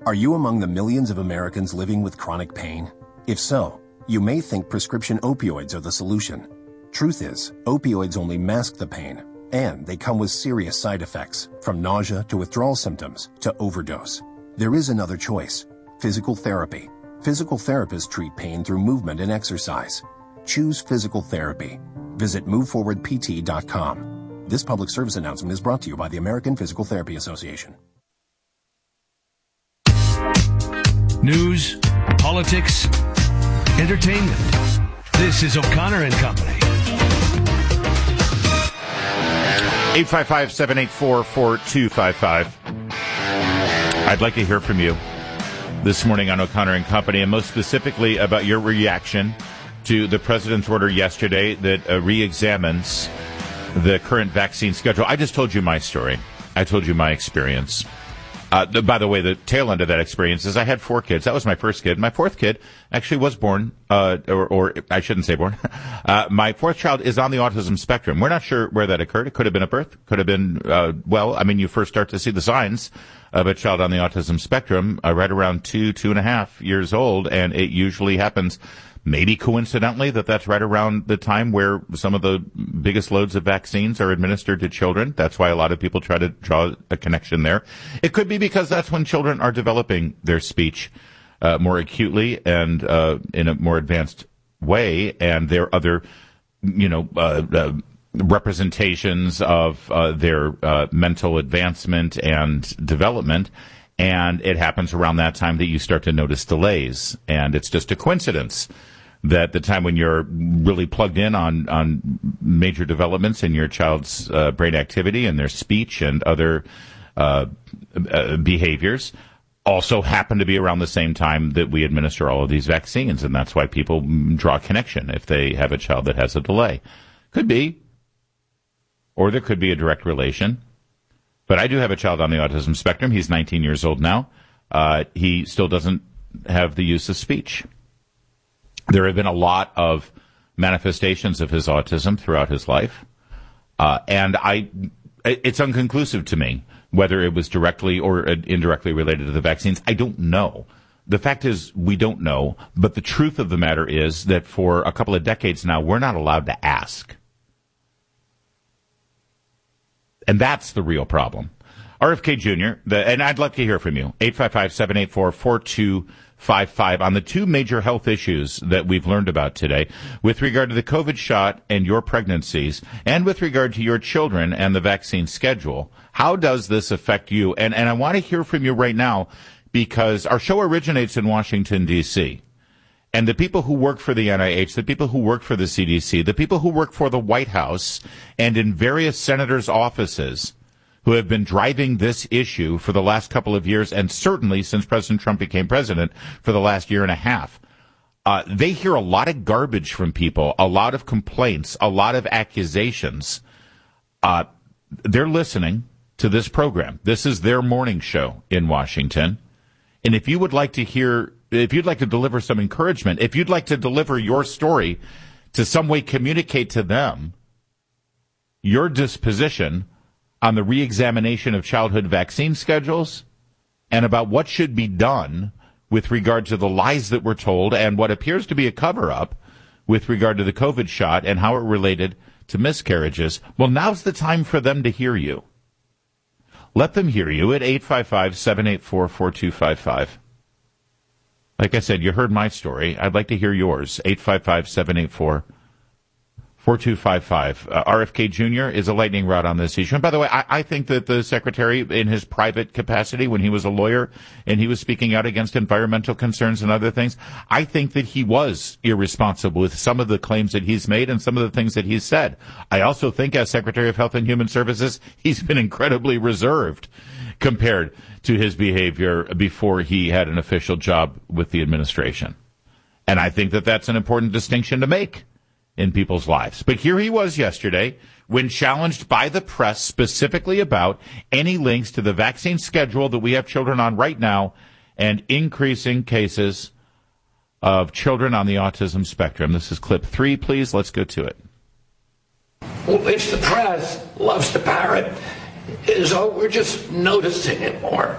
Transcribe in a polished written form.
Are you among the millions of Americans living with chronic pain? If so, you may think prescription opioids are the solution. Truth is, opioids only mask the pain, and they come with serious side effects, from nausea to withdrawal symptoms to overdose. There is another choice: physical therapy. Physical therapists treat pain through movement and exercise. Choose physical therapy. Visit moveforwardpt.com. This public service announcement is brought to you by the American Physical Therapy Association. News, politics, entertainment. This is O'Connor and Company. 855-784-4255. I'd like to hear from you this morning on O'Connor and Company, and most specifically about your reaction to the president's order yesterday that re-examines the current vaccine schedule. I just told you my story. I told you my experience. By the way, the tail end of that experience is I had 4 kids. That was my first kid. My 4th kid actually was born, or I shouldn't say born. My 4th child is on the autism spectrum. We're not sure where that occurred. It could have been at birth. Could have been, you first start to see the signs of a child on the autism spectrum right around 2.5 years old, and it usually happens maybe coincidentally that's right around the time where some of the biggest loads of vaccines are administered to children. That's why a lot of people try to draw a connection there. It could be because that's when children are developing their speech more acutely and in a more advanced way, and there are other, representations of their mental advancement and development. And it happens around that time that you start to notice delays. And it's just a coincidence that the time when you're really plugged in on major developments in your child's brain activity and their speech and other behaviors also happen to be around the same time that we administer all of these vaccines. And that's why people draw a connection if they have a child that has a delay. Could be. Or there could be a direct relation. But I do have a child on the autism spectrum. He's 19 years old now. He still doesn't have the use of speech. There have been a lot of manifestations of his autism throughout his life. And it's inconclusive to me whether it was directly or indirectly related to the vaccines. I don't know. The fact is, we don't know. But the truth of the matter is that for a couple of decades now, we're not allowed to ask. And that's the real problem. RFK Jr., and I'd like to hear from you, 855-784-4255 on the 2 major health issues that we've learned about today with regard to the COVID shot and your pregnancies and with regard to your children and the vaccine schedule. How does this affect you? And I want to hear from you right now because our show originates in Washington, D.C., and the people who work for the NIH, the people who work for the CDC, the people who work for the White House and in various senators' offices who have been driving this issue for the last couple of years and certainly since President Trump became president for the last year and a half, they hear a lot of garbage from people, a lot of complaints, a lot of accusations. They're listening to this program. This is their morning show in Washington. And if you would like to hear, if you'd like to deliver some encouragement, if you'd like to deliver your story to some way communicate to them your disposition on the reexamination of childhood vaccine schedules and about what should be done with regard to the lies that were told and what appears to be a cover-up with regard to the COVID shot and how it related to miscarriages, well, now's the time for them to hear you. Let them hear you at 855-784-4255. Like I said, you heard my story. I'd like to hear yours. 855-784-4255. RFK Jr. is a lightning rod on this issue. And by the way, I think that the secretary, in his private capacity, when he was a lawyer and he was speaking out against environmental concerns and other things, I think that he was irresponsible with some of the claims that he's made and some of the things that he's said. I also think as Secretary of Health and Human Services, he's been incredibly reserved compared to his behavior before he had an official job with the administration. And I think that that's an important distinction to make in people's lives. But here he was yesterday when challenged by the press specifically about any links to the vaccine schedule that we have children on right now and increasing cases of children on the autism spectrum. This is clip 3, please. Let's go to it. Which the press loves to parrot is, oh, we're just noticing it more.